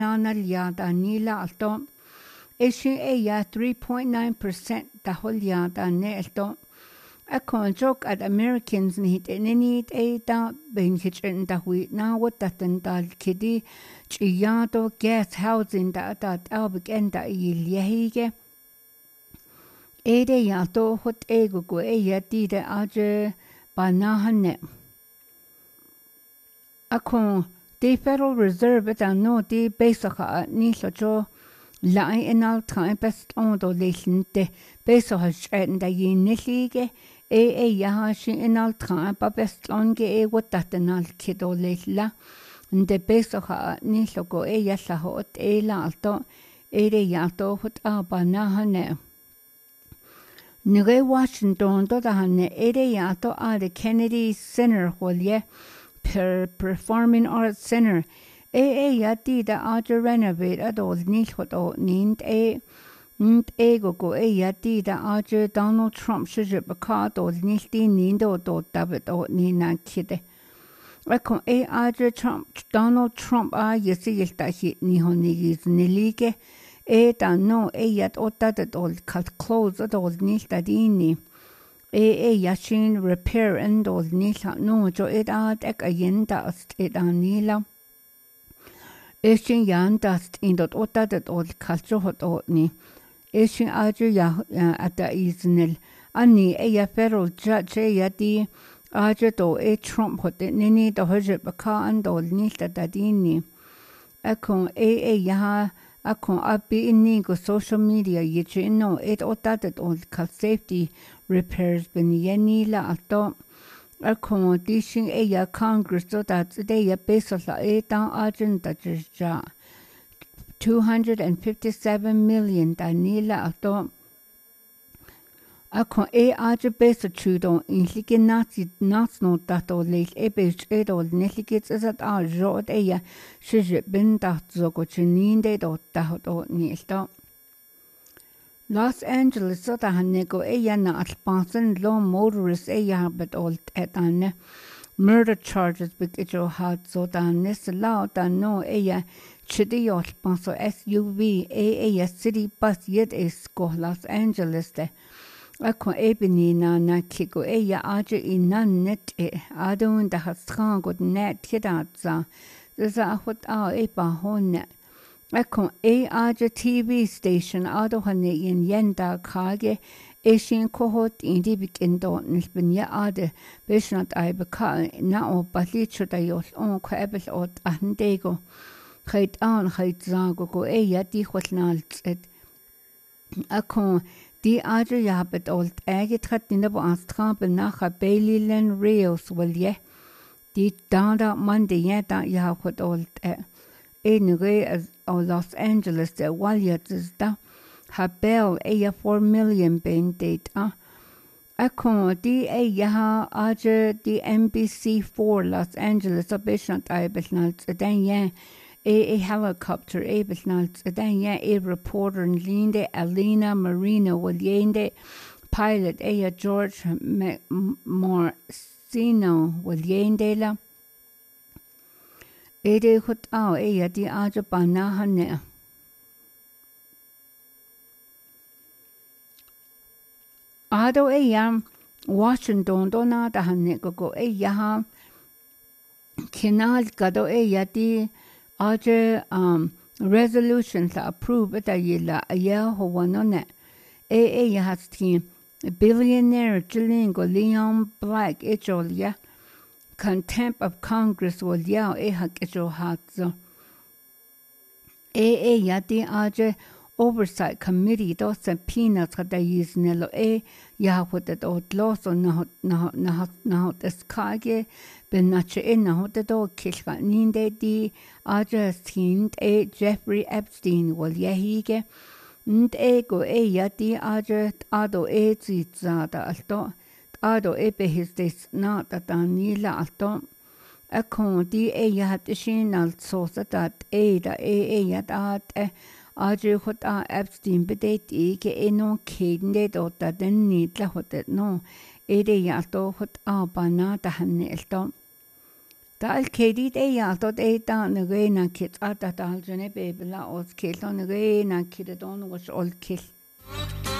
liada alto. Ishi eya 3.9% dahol liada alto. Akon joke at Americans need any da ben kitchen da we now what that and dal kidi chiado gas housing da albig enda yehige. Ede yato hot ego go di de aje banahane. Akon the Federal Reserve da no di besaka ni sojo lai enal time best on do lente beso has da yinige. Yaha shi enal time ba best onge what that enal kido leila. The besoha ni sogo yasa hot la alto ede yato hot banahane. Nige Washington do da hane ede yato the Kennedy Center holye per Performing Arts Center yati da aje renovate adol ni hot nind ego go yati da aje Donald Trump shije bakado nilti nindo do David o ni na kide akon aje Donald Trump yesi yelta hi ni honi nilige da no yat otta dol cut close adol nilta dini yashin repair and dol nilta no jo ek ayenda ast nila Ishin yan dast in dot otta dol culture hot ni Ishin aje at the isnel ani federal judge yati aje do Trump hot nini do hoje baka and dol nilta dadini akon yaha akon abi inni go social media yichi no otta dol cal safety repairs ben yeni la alto akon dishin Congress do that today besala down agenda ja 257 million danila alto akon aje besa chudo in like national dato le ebes edol nelikits at rod shije ben dat zogo chininde do nilto Los Angeles so da hanego na alpansen low motorists but old at murder charges big had so da nis loud da no chidi alpanso SUV city bus yet is go Los Angeles de akon ebini na kiko aje inan net adon da hat god net kidatza za hot ba honne Akon aje TV station ado hane in yenda kage shin kohot indi bikindo nisbenya ade beshnat beka na o balicho da yos on kwebel ot andego khait zago go di khotnal tset akon di aje yabet old agetrat in der anstrabe nach Baileyland Rails wel di danda mande yeda ya khot old as Los Angeles the Waliats da Habel 4 million ben data akon di yaha aje di NBC4 Los Angeles abishant besnalt dan helicopter besnalt dan reporter linde Alina Marino Williende pilot George Morcino Williende la Ede hut di aje banahane. Ado Washington dona da hane go yaha kinal gado di aje resolutions approve da yila ho wanone has team billionaire Jilingo Leon Black ejolya contempt of Congress was yao hakicho hatzo. Yati aje oversight committee do subpoenas kada yisnelo yahutet ot loso nahot eskage benache nahot do kilka ninde di aje stint Jeffrey Epstein was yahige and go yati aje ado zizada alto Ado behis not that Danila alto akon di hat shin al sosa dat da yat aje hot Epstein bedet ke no kende dot den nidla hot no ede yato hot bana da hanelto Tal kedit ja tot ta ngeena kit ata tal jene bebla os kilo ngeena kit don was ol kil